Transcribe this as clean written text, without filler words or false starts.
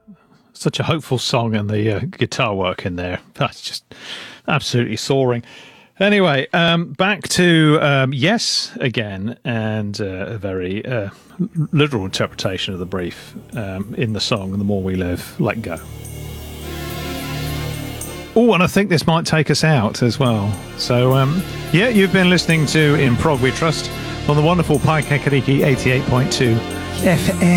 Such a hopeful song, and the guitar work in there. That's just absolutely soaring. Anyway, back to Yes again, and a very literal interpretation of the brief in the song, The More We Live, Let Go. Oh, and I think this might take us out as well. So, yeah, you've been listening to In Prog We Trust on the wonderful Pai Kakariki 88.2 FM.